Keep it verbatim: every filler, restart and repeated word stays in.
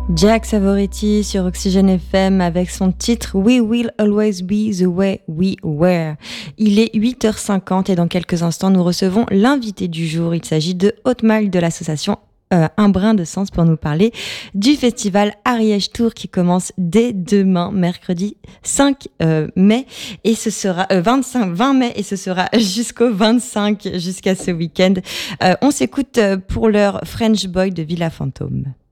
Jack Savoretti sur Oxygène F M avec son titre We Will Always Be the Way We Were. Il est huit heures cinquante et dans quelques instants nous recevons l'invité du jour. Il s'agit de Haute-Malle de l'association euh, Un Brin de Sens pour nous parler du festival Ariège Tour qui commence dès demain, mercredi cinq mai et ce sera euh, vingt-cinq, vingt mai et ce sera jusqu'au vingt-cinq, jusqu'à ce week-end. Euh, on s'écoute pour leur French Boy de Villa Fantôme.